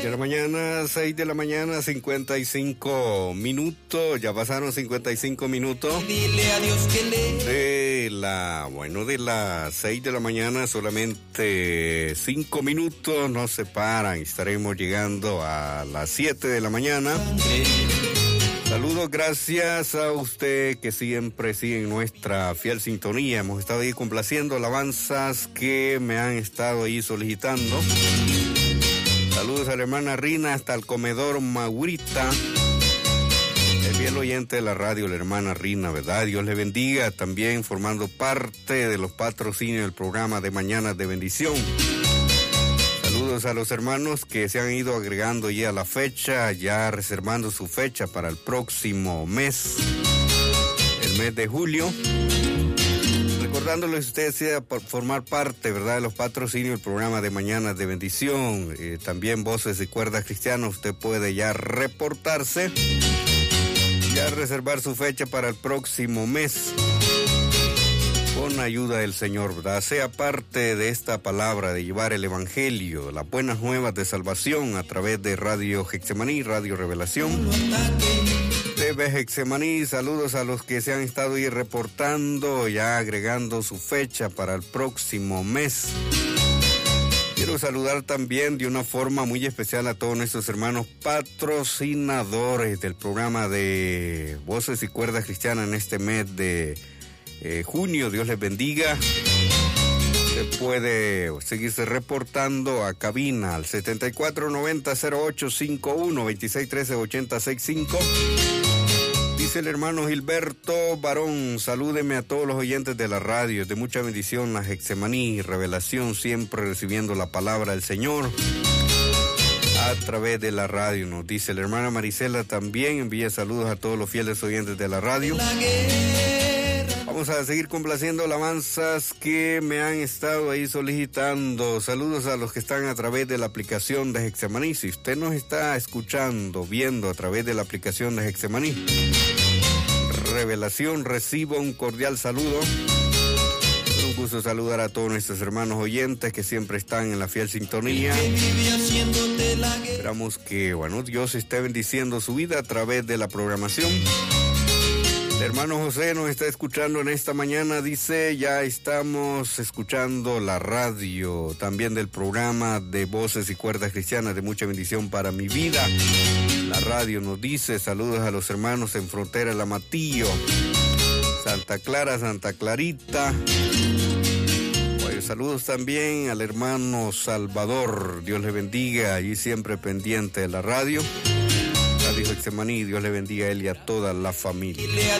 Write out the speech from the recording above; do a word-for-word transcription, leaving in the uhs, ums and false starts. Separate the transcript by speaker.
Speaker 1: de la mañana, seis de la mañana, cincuenta y cinco minutos. Ya pasaron cincuenta y cinco minutos.
Speaker 2: Dile a Dios que le...
Speaker 1: De la, bueno, de las seis de la mañana, solamente cinco minutos nos separan. Estaremos llegando a las siete de la mañana. Saludos, gracias a usted que siempre sigue en nuestra fiel sintonía. Hemos estado ahí complaciendo alabanzas que me han estado ahí solicitando. Saludos a la hermana Rina hasta el comedor Maurita. El fiel oyente de la radio, la hermana Rina, ¿verdad? Dios le bendiga. También formando parte de los patrocinios del programa de Mañanas de Bendición. Saludos a los hermanos que se han ido agregando ya a la fecha, ya reservando su fecha para el próximo mes, el mes de julio. Recordándoles a ustedes sea por formar parte, ¿verdad?, de los patrocinios del programa de Mañanas de Bendición. Eh, también Voces y Cuerdas Cristianas, usted puede ya reportarse, ya reservar su fecha para el próximo mes. Con ayuda del Señor, ¿verdad? Sea parte de esta palabra, de llevar el Evangelio, las buenas nuevas de salvación a través de Radio Getsemaní, Radio Revelación. T V Getsemaní, saludos a los que se han estado ahí reportando, ya agregando su fecha para el próximo mes. Quiero saludar también de una forma muy especial a todos nuestros hermanos patrocinadores del programa de Voces y Cuerdas Cristianas en este mes de Eh, junio. Dios les bendiga. Se puede seguirse reportando a cabina al setenta y cuatro noventa cero ocho cincuenta y uno, veintiséis trece ochenta sesenta y cinco. Dice el hermano Gilberto Barón, salúdeme a todos los oyentes de la radio, de mucha bendición, la Getsemaní, Revelación, siempre recibiendo la palabra del Señor a través de la radio. Nos dice la hermana Marisela, también envía saludos a todos los fieles oyentes de la radio. Vamos a seguir complaciendo alabanzas que me han estado ahí solicitando. Saludos a los que están a través de la aplicación de Getsemaní. Si usted nos está escuchando, viendo a través de la aplicación de Getsemaní, Revelación, recibo un cordial saludo. Es un gusto saludar a todos nuestros hermanos oyentes que siempre están en la fiel sintonía. Esperamos que, bueno, Dios esté bendiciendo su vida a través de la programación. El hermano José nos está escuchando en esta mañana, dice, ya estamos escuchando la radio, también del programa de Voces y Cuerdas Cristianas, de mucha bendición para mi vida. La radio nos dice, saludos a los hermanos en Frontera La Matillo, Santa Clara, Santa Clarita. Bueno, saludos también al hermano Salvador, Dios le bendiga, allí siempre pendiente de la radio. Radio Getsemaní, Dios le bendiga a él y a toda la familia.